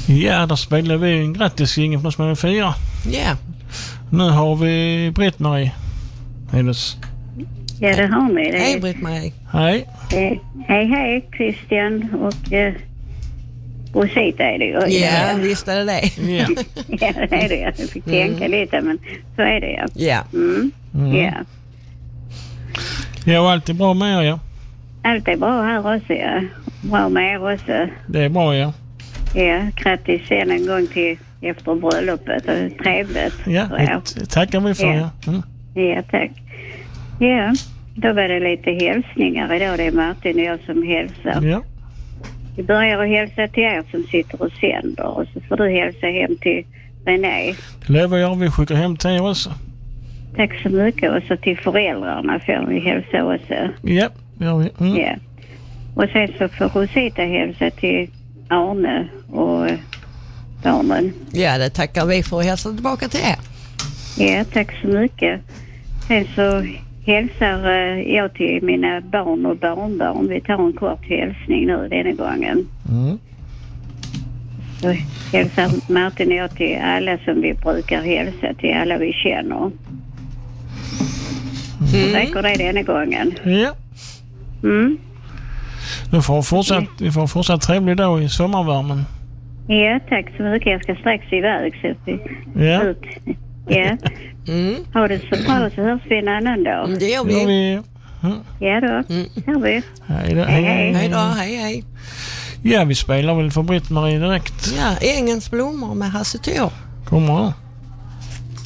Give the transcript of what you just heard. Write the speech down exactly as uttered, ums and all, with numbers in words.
Ja, då spelar vi en grattisjingel från Småland fyra. Ja. Yeah. Nu har vi Britt-Marie. Hennes. Ja, det har ni. Det. Hej Britt-Marie. Hej. Eh, hej, hej Christian och eh, Rosita är det ju. Ja, yeah, visst är det det. Ja, ja, det är det. Jag fick tänka mm. lite, men så är det ja. Ja. Mm. Mm. Ja. Ja, och allt är bra med er, ja. Allt är bra här också, ja. Bra med er också. Det är bra, ja. Ja, grattis sen en gång till efter bröllopet. Och trevligt. Ja, det tackar vi för, ja. Ja. Mm. Ja, tack. Ja, då var det lite hälsningar idag. Det är Martin och jag som hälsar. Ja. Vi börjar att hälsa till er som sitter och sänder. Och så får du hälsa hem till René. Det lovar jag, vi skickar hem till er också. Tack så mycket. Och så till föräldrarna får vi hälsa också. Ja, det gör vi. Mm. Ja. Och sen så får Rosita hälsa till Arne och barnen. Ja, det tackar vi för att hälsa tillbaka till er. Ja, tack så mycket. Sen så hälsar jag till mina barn och barnbarn. Vi tar en kort hälsning nu denna gången. Mm. Så hälsar Martin och jag till alla som vi brukar hälsa till, alla vi känner. Mm. Så räcker det denna gången. Ja. Mm. Vi får fortsatt, vi får fortsatt trevlig dag i sommarvärmen. Ja, tack så mycket. Jag ska strax iväg så vi ja. ut. Ja. Mm. Ha det så bra så hörs vi en annan dag. Det gör vi. Gör vi. Mm. Ja då, mm. hör vi. Hej då. Hej, hej. Hej då, hej hej. Ja, vi spelar väl för Britt-Marie direkt. Ja, Ängens blommor med Hasse Thor. Kommer då.